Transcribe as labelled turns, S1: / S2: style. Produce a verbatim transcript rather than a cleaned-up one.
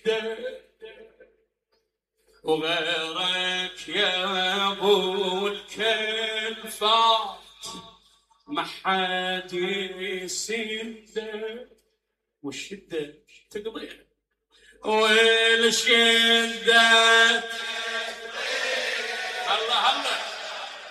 S1: شدة وغيرك يا ابو الكلفات ما حد يسده. والشدة تقضيها والشدة